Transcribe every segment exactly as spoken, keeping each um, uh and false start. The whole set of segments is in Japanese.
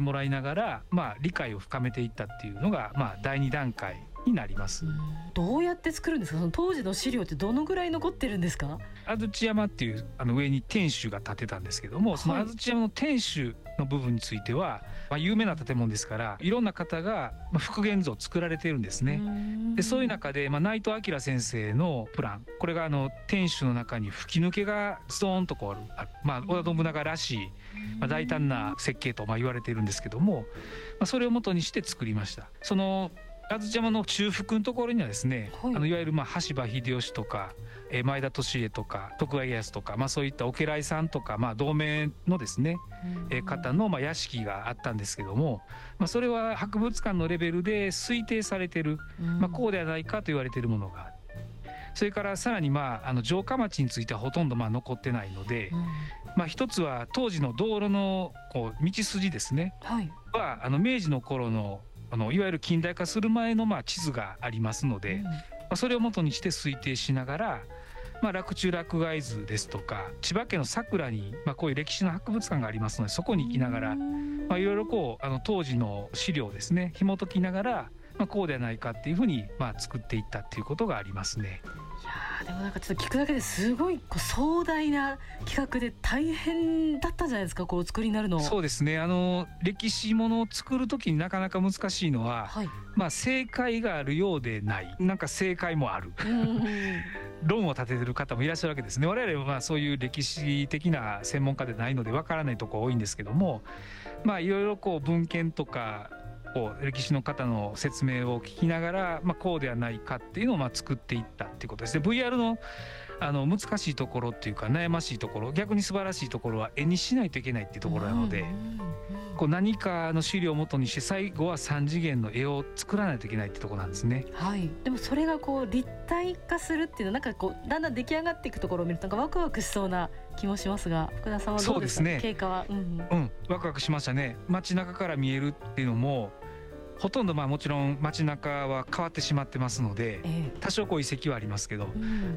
もらいながら、まあ、理解を深めていったっていうのが、まあ、だいに段階になります。 どうやって作るんですか？その当時の資料ってどのぐらい残ってるんですか？ 安土山っていうあの上に天守が建てたんですけども、その安土山の天守の部分については、まあ、有名な建物ですからいろんな方が復元図を作られているんですね。でそういう中で、まあ、内藤明先生のプラン、これがあの天守の中に吹き抜けがストーンとこうある、まあ、織田信長らしい、まあ、大胆な設計とまあ言われているんですけども、まあ、それを元にして作りました。その安土山の中腹のところにはですね、はい、あのいわゆるまあ羽柴秀吉とか、えー、前田利家とか徳川家康とか、まあ、そういったお家来さんとか、まあ、同盟のですね、えー、方のまあ屋敷があったんですけども、まあ、それは博物館のレベルで推定されている、まあ、こうではないかと言われているものがある。それからさらに、まあ、あの城下町についてはほとんどまあ残ってないので、まあ、一つは当時の道路のこう道筋ですね、はい、はあの明治の頃のあのいわゆる近代化する前のまあ地図がありますので、うん、まあ、それを元にして推定しながら、まあ、洛中洛外図ですとか千葉県の佐倉にまあこういう歴史の博物館がありますので、そこに行きながら、まあ、いろいろこうあの当時の資料をですね紐解きながら、まあ、こうではないかっていうふうにまあ作っていったっていうことがありますね。 いやでもなんかちょっと聞くだけですごいこう壮大な企画で大変だったんじゃないですか、こうお作りになるの。 そうですね、あの歴史ものを作るときになかなか難しいのは、はい、まあ、正解があるようでない、なんか正解もある論を立ててる方もいらっしゃるわけですね。我々はまあそういう歴史的な専門家でないのでわからないところ多いんですけども、まあいろいろこう文献とかこう歴史の方の説明を聞きながら、まあ、こうではないかっていうのをまあ作っていったっていうことですね。 ブイアール の, あの難しいところっていうか悩ましいところ、逆に素晴らしいところは絵にしないといけないっていうところなので、こう何かの資料をもとにして最後はさん次元の絵を作らないといけないってところなんですね。 はい、でもそれがこう立体化するっていうのはなんかこうだんだん出来上がっていくところを見るとなんかワクワクしそうな気もしますが、福田さんはどうですか？そうですね、経過は、うんうん、 うん、ワクワクしましたね。街中から見えるっていうのもほとんどまあもちろん街中は変わってしまってますので、えー、多少こう遺跡はありますけど、うん、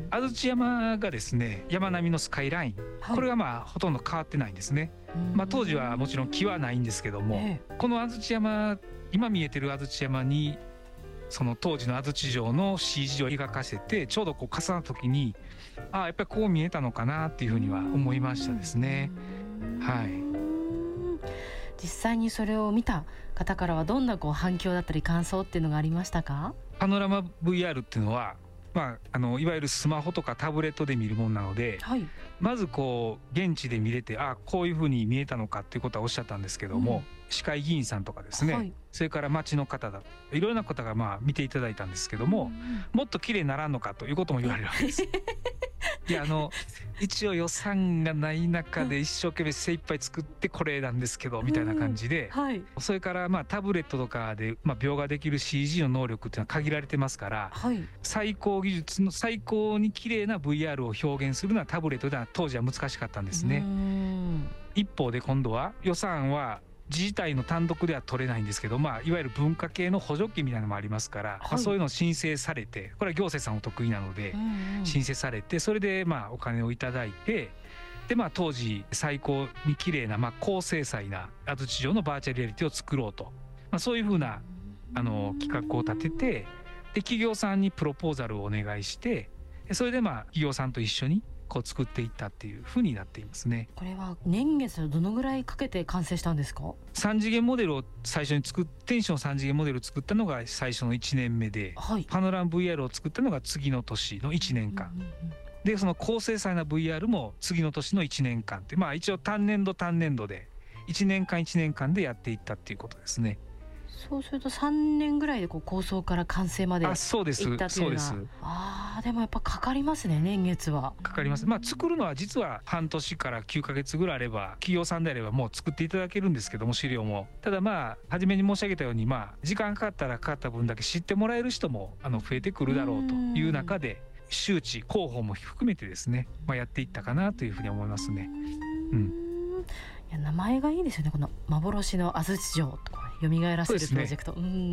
安土山がですね山並みのスカイライン、はい、これがまあほとんど変わってないんですね。まあ、当時はもちろん木はないんですけども、えー、この安土山、今見えてる安土山にその当時の安土城の シージー を描かせてちょうどこう重なった時に、ああやっぱりこう見えたのかなっていうふうには思いましたですね。はい。 実際にそれを見た方からはどんなこう反響だったり感想っていうのがありましたか？ パノラマ ブイアール っていうのは、まあ、あのいわゆるスマホとかタブレットで見るものなので、はい、まずこう現地で見れて、あこういうふうに見えたのかっていうことはおっしゃったんですけども、うん、市会議員さんとかですね、はい、それから町の方だ、いろいろな方がまあ見ていただいたんですけども、うんうん、もっと綺麗にならんのかということも言われるわけですいやあの一応予算がない中で一生懸命精一杯作ってこれなんですけどみたいな感じで、はい、それからまあタブレットとかでまあ描画できる シージー の能力っていうのは限られてますから、はい、最高技術の最高に綺麗な ブイアール を表現するのはタブレットでは当時は難しかったんですね。一方で今度は予算は自治体の単独では取れないんですけど、まあ、いわゆる文化系の補助金みたいなのもありますから、はい、まあ、そういうのを申請されて、これは行政さんお得意なので申請されて、それでまあお金をいただいて、でまあ当時最高に綺麗なまあ高精細な安土城のバーチャルリアリティを作ろうと、まあ、そういうふうなあの企画を立てて、で企業さんにプロポーザルをお願いして、それでまあ企業さんと一緒にこう作っていったっていう風になっていますね。 これは年月どのぐらいかけて完成したんですか？ さん次元モデルを最初に作っテンションさん次元モデルを作ったのが最初のいちねんめで、はい、パノラマ ブイアール を作ったのが次の年のいちねんかん、うんうんうん、でその高精細な ブイアール も次の年のいちねんかんって、まあ一応単年度単年度でいちねんかんいちねんかんでやっていったっていうことですね。 そうするとさんねんぐらいでこう構想から完成までいったっていうのは、あ、そうです、そうです。ああ、でもやっぱかかりますね、年月は。 かかります。まあ作るのは実は半年からきゅうかげつぐらいあれば、企業さんであればもう作っていただけるんですけども、資料も。ただまあ初めに申し上げたように、まあ時間かかったらかかった分だけ知ってもらえる人もあの増えてくるだろうという中で、周知広報も含めてですね、まあ、やっていったかなというふうに思いますね。うん。 いや名前がいいですよね、この幻の安土城とか蘇らせるプロジェクト。う、ね、うん、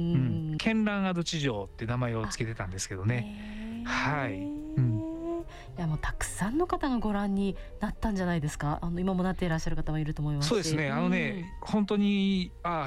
絢爛安土城って名前をつけてたんですけどね。はい、うん、 いやもうたくさんの方がご覧になったんじゃないですか。あの今もなっていらっしゃる方もいると思いますし。 そうですね、あのね、うん、本当にあ